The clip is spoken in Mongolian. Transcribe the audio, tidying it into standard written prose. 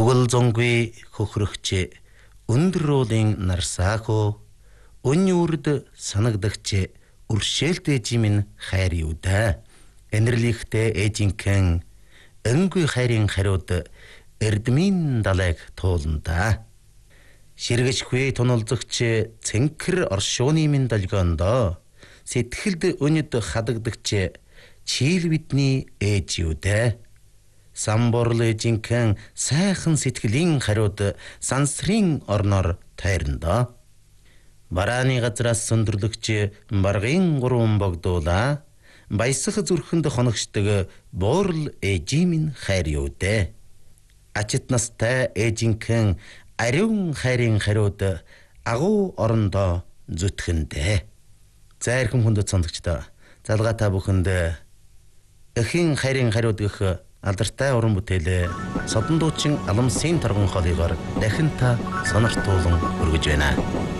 Өгөл зонгүй хөхрөгч өндрөлийн нарсаахо өнюурд санагдагч үршээлтэй жимэн хайр юу да. Энэрлихтэй эжинхэн энгүй хайрын хариуд эрдмийн далайг тууланда. Ширгэжгүй туналзагч цэнхэр оршууны минь долгиондоо сэтгэлд өнөд хадагдагч чийл бидний ээж юу да. Самборлы жинхэн сайхан сэтгэлийн хариуд сансрын орноор тайранда. Барааны газраас сөндөрлөгч баргын гурван богдуула баясах зүрхэнд хоногчдөг буурал ээжийн хайр юу да. Ачит настай ээжинхэн ариун хайрын хариуд агуу орондоо зүтгэндэ. Зайрхан хүндэт сонсогчдоо залгаа та бүхэнд эхийн хайрын хариуд гэх алдартай уран бүтээлээ Содон дуучин Аламсын торгон хоолойгоор дахин та сониртуулан өргөж байна.